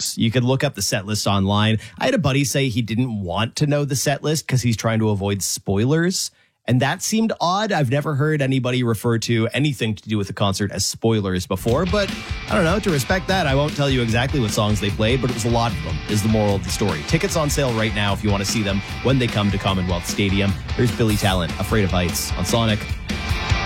songs. You could look up the set list online. I had a buddy say he didn't want to know the set list because he's trying to avoid spoilers. And that seemed odd. I've never heard anybody refer to anything to do with the concert as spoilers before, but I don't know, to respect that, I won't tell you exactly what songs they played, but it was a lot of them, is the moral of the story. Tickets on sale right now if you want to see them when they come to Commonwealth Stadium. Here's Billy Talent, Afraid of Heights on Sonic.